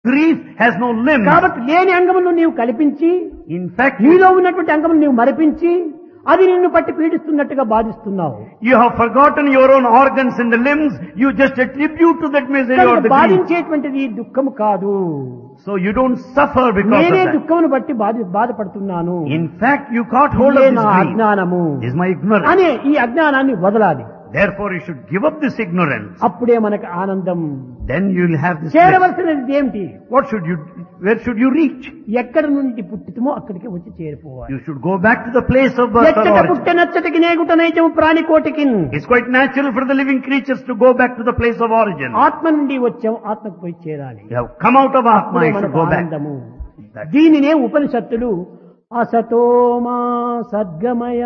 Grief has no limbs. కాబట్టి లేని అంగములను నీవు కల్పించి In fact, నీలో ఉన్నటువంటి అంగములు నీవు మరిపించి అది నిన్ను పట్టి పీడిస్తున్నట్టుగా బాధిస్తున్నావు. you have forgotten your own organs and the limbs. You just attribute to that misery or కనుక the grief. బాధించేటువంటిది దుఃఖము కాదు. So you don't suffer because నేనే of that. దుఃఖమును బట్టి బాధపడుతున్నాను. In fact, you caught hold ఇదే of this నా grief. అజ్ఞానము This is my ignorance. అనే ఈ అజ్ఞానాన్ని వదలాలి. Therefore, you should give up this ignorance. అప్పుడే మనకు ఆనందం. Then you will have this bliss. చేరవలసినది ఏమిటి? Where should you reach? ఎక్కడ నుండి పుట్టితమో అక్కడికి వచ్చి చేరిపోవాలి. You should go back to the place of birth or ఎచ్చట origin. పుట్ట నచ్చటికి నేగుట నైజము ప్రాణికోటికి. It's quite natural for the living creatures to go back to the place of origin. ఆత్మ నుండి వచ్చాం, ఆత్మకు పోయి చేరాలి. You have come out of Atma, అప్పుడే you should మనకు go back. ఆనందము. That- దీనినే ఉపనిషత్తులు అసతోమా సద్గమయ,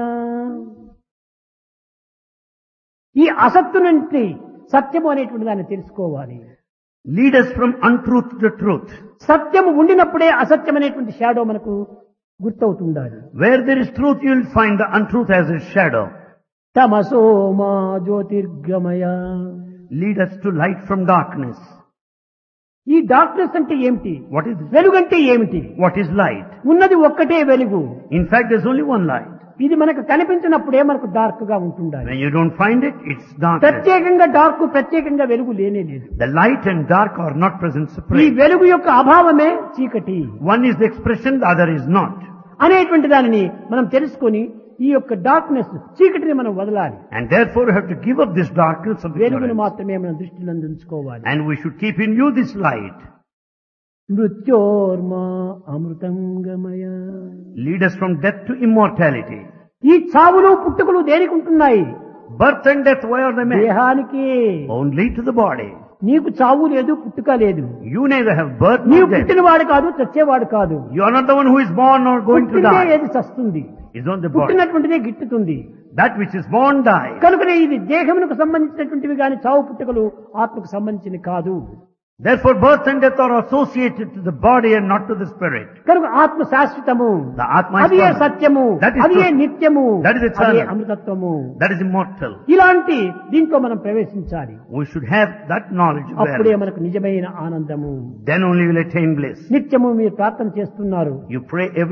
ఈ అసత్తు నుండి సత్యము అనేటువంటి దాన్ని తెలుసుకోవాలి. Lead us from untruth to truth. సత్యము ఉండినప్పుడే అసత్యం అనేటువంటి షాడో మనకు గుర్తవుతుండాలి. Where there is truth, you will find the untruth as its shadow. తమసోమా జ్యోతిర్గమయ, Lead us to light from darkness. ఈ డార్క్నెస్ అంటే ఏమిటి? What is this? వెలుగంటే ఏమిటి? What is light? ఉన్నది ఒక్కటే వెలుగు. In fact, there's only one light. ఇది మనకు కనిపించినప్పుడే మనకు డార్క్ గా ఉంటుండాలి. When you don't find it, it's darkness. ప్రత్యేకంగా డార్క్, ప్రత్యేకంగా వెలుగు లేనే లేదు. The light and dark are not present ఈ separate. వెలుగు యొక్క అభావమే చీకటి One is the expression, the other is not. అనేటువంటి దానిని మనం తెలుసుకొని ఈ యొక్క డార్క్నెస్, చీకటిని మనం వదలాలి. And therefore you have to give up this darkness of వెలుగును ignorance. మాత్రమే మనం దృష్టిలో ఉంచుకోవాలి. And we should keep in view this light. మృత్యోర్మా అమృతంగమయ, Lead us from death to immortality. ఈ చావులు పుట్టుకలు దేనికి ఉంటున్నాయి? Birth and death, why are they made? దేహానికి. Only to the body. నీకు చావు లేదు, పుట్టుక లేదు. You neither have birth నీవు nor death. పుట్టినవాడు కాదు, చచ్చేవాడు కాదు. You are not the one who is born or going to పుట్టిందే die. ఏది చస్తుంది, It's not the body. పుట్టినటువంటిదే గిట్టుతుంది. That which is born dies. కనుకనే ఇది దేహమునకు సంబంధించినటువంటివి గాని చావు పుట్టుకలు ఆత్మకు సంబంధించినవి కాదు. Therefore birth and death are associated to the body and not to the spirit. కనుక ఆత్మ శాశ్వతము, The Atma is అదే permanent. సత్యము, That is అదే truth. నిత్యము, That is eternal. అదే అమృతత్వము. That is immortal. ఇలాంటి దీంట్లో మనం ప్రవేశించాలి. We should have that knowledge. అప్పుడే Well. మనకు నిజమైన ఆనందము. Then only will attain bliss. నిత్యము మీరు ప్రార్థన చేస్తున్నారు. You pray every